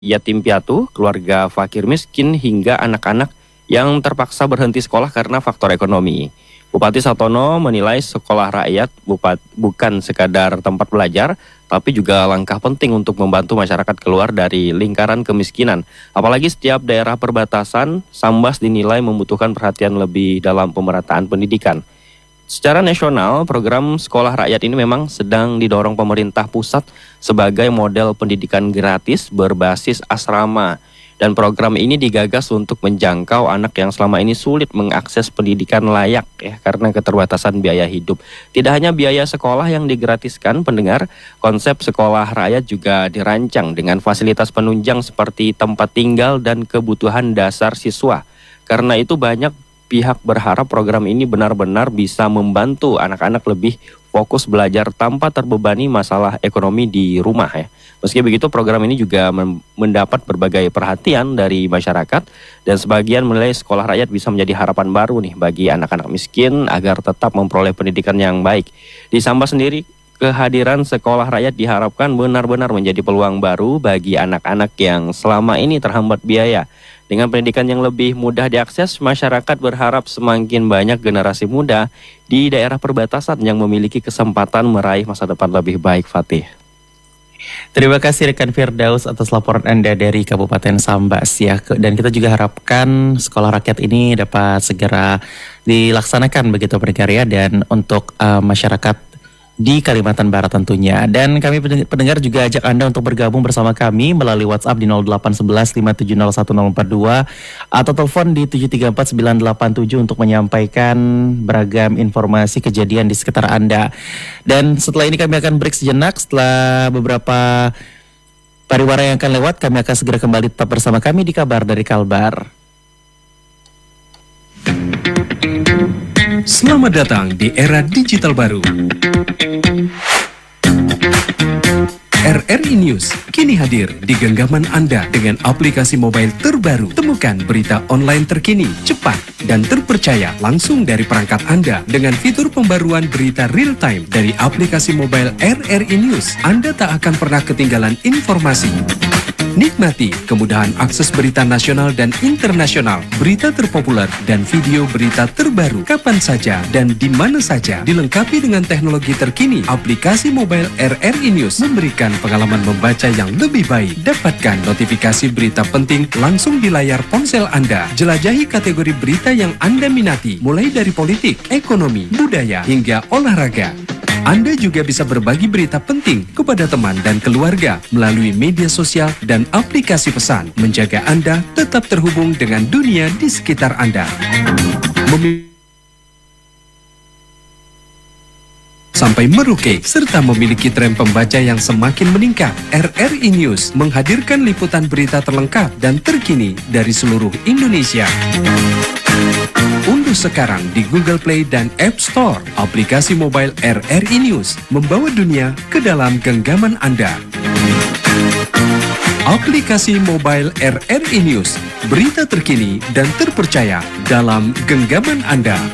yatim piatu, keluarga fakir miskin, hingga anak-anak yang terpaksa berhenti sekolah karena faktor ekonomi. Bupati Satono menilai sekolah rakyat bukan sekadar tempat belajar, tapi juga langkah penting untuk membantu masyarakat keluar dari lingkaran kemiskinan. Apalagi setiap daerah perbatasan, Sambas dinilai membutuhkan perhatian lebih dalam pemerataan pendidikan. Secara nasional, program sekolah rakyat ini memang sedang didorong pemerintah pusat sebagai model pendidikan gratis berbasis asrama. Dan program ini digagas untuk menjangkau anak yang selama ini sulit mengakses pendidikan layak ya karena keterbatasan biaya hidup. Tidak hanya biaya sekolah yang digratiskan, pendengar, konsep sekolah rakyat juga dirancang dengan fasilitas penunjang seperti tempat tinggal dan kebutuhan dasar siswa. Karena itu banyak pihak berharap program ini benar-benar bisa membantu anak-anak lebih fokus belajar tanpa terbebani masalah ekonomi di rumah ya. Meski begitu, program ini juga mendapat berbagai perhatian dari masyarakat dan sebagian menilai sekolah rakyat bisa menjadi harapan baru nih bagi anak-anak miskin agar tetap memperoleh pendidikan yang baik. Di Sambas sendiri, kehadiran sekolah rakyat diharapkan benar-benar menjadi peluang baru bagi anak-anak yang selama ini terhambat biaya. Dengan pendidikan yang lebih mudah diakses, masyarakat berharap semakin banyak generasi muda di daerah perbatasan yang memiliki kesempatan meraih masa depan lebih baik, Fatih. Terima kasih rekan Firdaus atas laporan Anda dari Kabupaten Sambas ya. Dan kita juga harapkan sekolah rakyat ini dapat segera dilaksanakan begitu pendengar ya, dan untuk masyarakat di Kalimantan Barat tentunya. Dan kami pendengar juga ajak Anda untuk bergabung bersama kami melalui WhatsApp di 0811 5701042 atau telepon di 7349877 untuk menyampaikan beragam informasi kejadian di sekitar Anda. Dan setelah ini kami akan break sejenak. Setelah beberapa pariwara yang akan lewat, kami akan segera kembali tetap bersama kami di Kabar dari Kalbar. Selamat datang di era digital baru. RRI News kini hadir di genggaman Anda dengan aplikasi mobile terbaru. Temukan berita online terkini, cepat, dan terpercaya langsung dari perangkat Anda dengan fitur pembaruan berita real time dari aplikasi mobile RRI News. Anda tak akan pernah ketinggalan informasi. Nikmati kemudahan akses berita nasional dan internasional, berita terpopuler, dan video berita terbaru kapan saja dan di mana saja. Dilengkapi dengan teknologi terkini, aplikasi mobile RRI News memberikan pengalaman membaca yang lebih baik. Dapatkan notifikasi berita penting langsung di layar ponsel Anda. Jelajahi kategori berita yang Anda minati, mulai dari politik, ekonomi, budaya, hingga olahraga. Anda juga bisa berbagi berita penting kepada teman dan keluarga melalui media sosial dan aplikasi pesan, menjaga Anda tetap terhubung dengan dunia di sekitar Anda. Sampai Merauke, serta memiliki tren pembaca yang semakin meningkat. RRI News menghadirkan liputan berita terlengkap dan terkini dari seluruh Indonesia. Unduh sekarang di Google Play dan App Store aplikasi mobile RRI News, membawa dunia ke dalam genggaman Anda. Aplikasi mobile RRI News, berita terkini dan terpercaya dalam genggaman Anda.